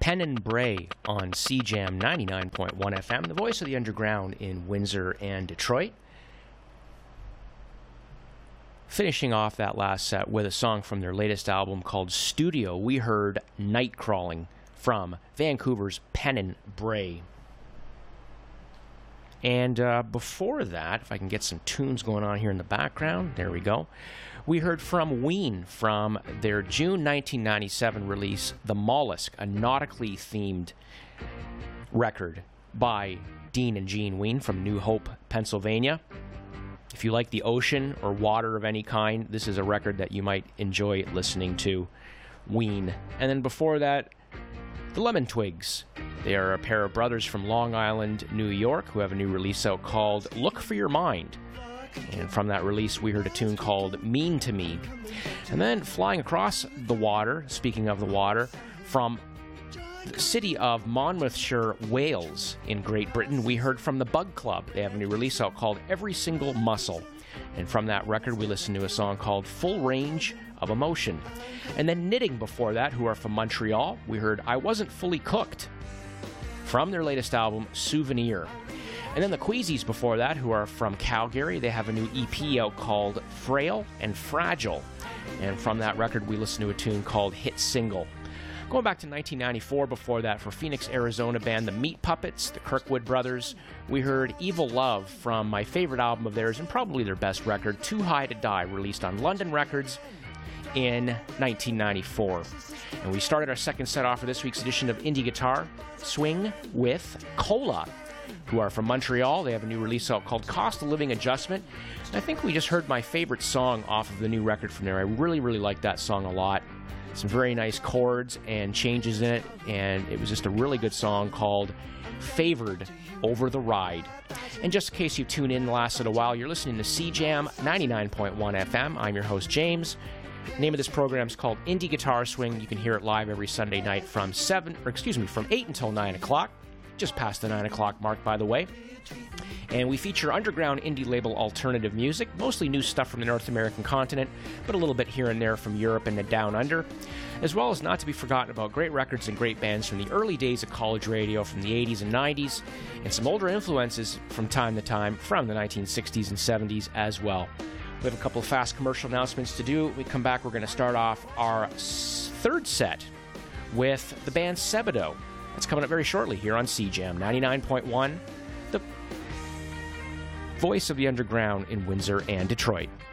Penn & Bray on CJAM 99.1 FM, the voice of the underground in Windsor and Detroit. Finishing off that last set with a song from their latest album called Studio, we heard Night Crawling from Vancouver's Penn & Bray. And before that, if I can get some tunes going on here in the background, there we go. We heard from Ween from their June 1997 release, The Mollusk, a nautically themed record by Dean and Jean Ween from New Hope, Pennsylvania. If you like the ocean or water of any kind, this is a record that you might enjoy listening to. Ween. And then before that, the Lemon Twigs. They are a pair of brothers from Long Island, New York, who have a new release out called Look for Your Mind. And from that release, we heard a tune called Mean to Me. And then flying across the water, speaking of the water, from the city of Monmouthshire, Wales, in Great Britain, we heard from the Bug Club. They have a new release out called Every Single Muscle. And from that record, we listened to a song called Full Range of Emotion. And then Knitting before that, who are from Montreal, we heard I Wasn't Fully Cooked from their latest album, Souvenir. And then the Queasies before that, who are from Calgary, they have a new EP out called Frail and Fragile. And from that record, we listened to a tune called Hit Single. Going back to 1994 before that, for Phoenix, Arizona band The Meat Puppets, the Kirkwood Brothers, we heard Evil Love from my favorite album of theirs and probably their best record, Too High to Die, released on London Records in 1994. And we started our second set off for this week's edition of Indie Guitar Swing with Cola, who are from Montreal. They have a new release out called Cost of Living Adjustment. And I think we just heard my favorite song off of the new record from there. I really, really like that song a lot. Some very nice chords and changes in it, and it was just a really good song called Favored Over the Ride. And just in case you tune in the last little while, you're listening to CJAM 99.1 FM. I'm your host, James. The name of this program is called Indie Guitar Swing. You can hear it live every Sunday night from 8 until 9 o'clock. Just past the 9 o'clock mark, by the way. And we feature underground indie label alternative music, mostly new stuff from the North American continent, but a little bit here and there from Europe and the Down Under, as well as not to be forgotten about great records and great bands from the early days of college radio from the 80s and 90s, and some older influences from time to time from the 1960s and 70s as well. We have a couple of fast commercial announcements to do. When we come back, we're going to start off our third set with the band Sebadoh. That's coming up very shortly here on CJAM 99.1, the voice of the underground in Windsor and Detroit.